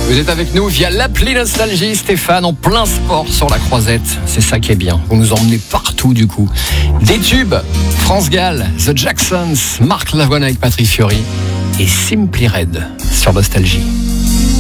Vous êtes avec nous via l'appli Nostalgie, Stéphane, en plein sport sur la Croisette. C'est ça qui est bien. Vous nous emmenez partout du coup. Des tubes, France Gall, The Jacksons, Marc Lavoine avec Patrick Fiori et Simply Red sur Nostalgie.